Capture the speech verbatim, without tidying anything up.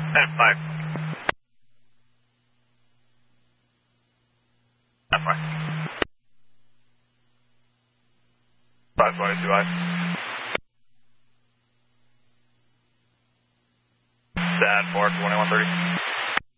And five. That's fine. five twenty-two I. Sad four twenty-one thirty.